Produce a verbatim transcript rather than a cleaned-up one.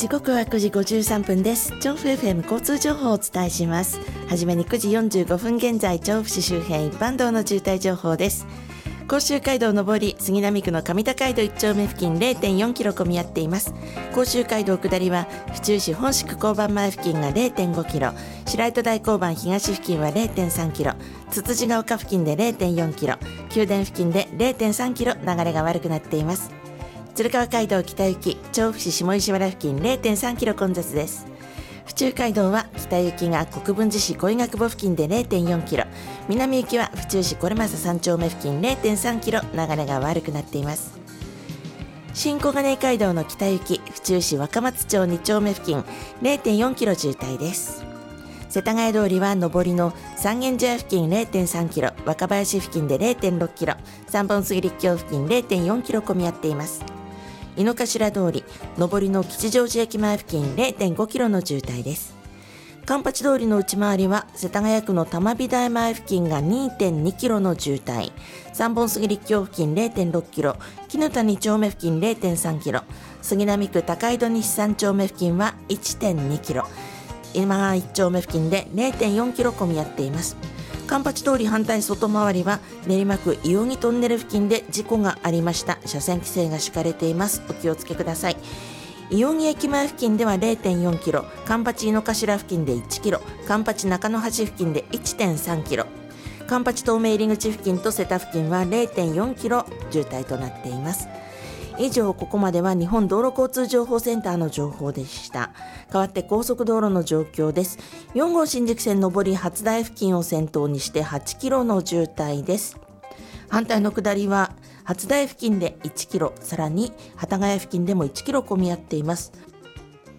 時刻はくじごじゅうさんぷんです。調布 エフエム 交通情報をお伝えします。はじめにくじよんじゅうごふん現在、調布市周辺一般道の渋滞情報です。甲州街道上り杉並区の上田街道いち丁目付近 れいてんよんキロ混み合っています。甲州街道下りは府中市本宿交番前付近が れいてんごキロ、白糸台交番東付近は れいてんさんキロ、つつじが丘付近で れいてんよんキロ、宮殿付近で れいてんさんキロ流れが悪くなっています。鶴川街道北行き調布市下石原付近 れいてんさんキロ混雑です。府中街道は北行きが国分寺市小伊賀久保付近で れいてんよんキロ、南行きは府中市是政さん丁目付近 れいてんさんキロ流れが悪くなっています。新小金井街道の北行き府中市若松町に丁目付近 れいてんよんキロ渋滞です。世田谷通りは上りの三軒茶屋付近 れいてんさんキロ、若林付近で れいてんろっキロ、三本杉立教付近 れいてんよんキロ混み合っています。井の頭通り上りの吉祥寺駅前付近 れいてんごキロの渋滞です。環八通りの内回りは世田谷区の玉美台前付近が にてんにキロの渋滞、三本杉立教付近 れいてんろっキロ、絹田に丁目付近 れいてんさんキロ、杉並区高井戸西さん丁目付近は いってんにキロ、今川いち丁目付近で れいてんよんキロ混み合っています。環八通り反対外回りは練馬区伊予木トンネル付近で事故がありました。車線規制が敷かれています。お気をつけください。伊予木駅前付近では れいてんよんキロ、環八井の頭付近でいちキロ、環八中野橋付近で いってんさんキロ、環八東名入り口付近と瀬田付近は れいてんよんキロ渋滞となっています。以上、ここまでは日本道路交通情報センターの情報でした。代わって高速道路の状況です。よん号新宿線上り初台付近を先頭にしてはちキロの渋滞です。反対の下りは初台付近でいちキロ、さらに幡ヶ谷付近でもいちキロ混み合っています。